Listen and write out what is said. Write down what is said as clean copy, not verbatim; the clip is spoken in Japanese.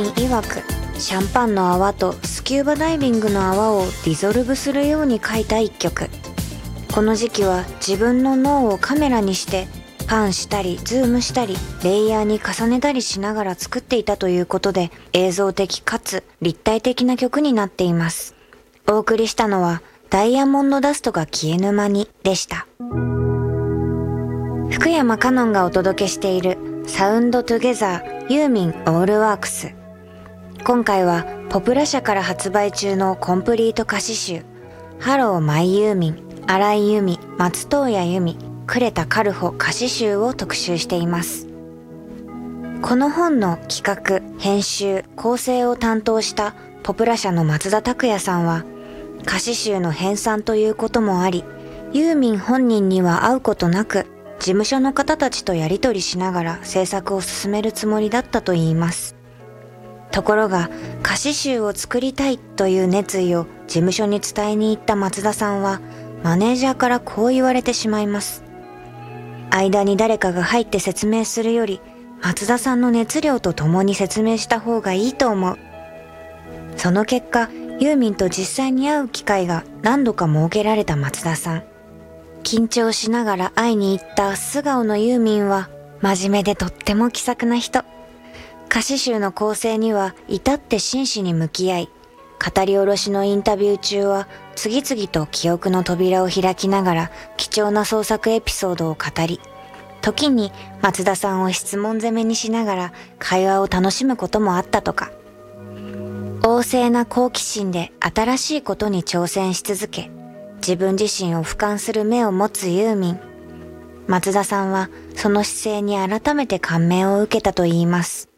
ん曰く、シャンパンの泡とスキューバダイビングの泡をディゾルブするように書いた一曲。この時期は自分の脳をカメラにしてパンしたりズームしたりレイヤーに重ねたりしながら作っていたということで、映像的かつ立体的な曲になっています。お送りしたのはダイヤモンドダストが消えぬ間にでした。福山カノンがお届けしているサウンドトゥゲザーユーミンオールワークス。今回はポプラ社から発売中のコンプリート歌詞集ハローマイユーミン、荒井由実、松任谷由実、呉田カルホ歌詞集を特集しています。この本の企画、編集、構成を担当したポプラ社の松田拓也さんは、歌詞集の編纂ということもあり、ユーミン本人には会うことなく、事務所の方たちとやり取りしながら制作を進めるつもりだったといいます。ところが、歌詞集を作りたいという熱意を事務所に伝えに行った松田さんは、マネージャーからこう言われてしまいます。間に誰かが入って説明するより、松田さんの熱量と共に説明した方がいいと思う。その結果、ユーミンと実際に会う機会が何度か設けられた松田さん。緊張しながら会いに行った素顔のユーミンは、真面目でとっても気さくな人。歌詞集の構成には至って真摯に向き合い、語り下ろしのインタビュー中は次々と記憶の扉を開きながら貴重な創作エピソードを語り、時に松田さんを質問攻めにしながら会話を楽しむこともあったとか。旺盛な好奇心で新しいことに挑戦し続け、自分自身を俯瞰する目を持つユーミン。松田さんはその姿勢に改めて感銘を受けたといいます。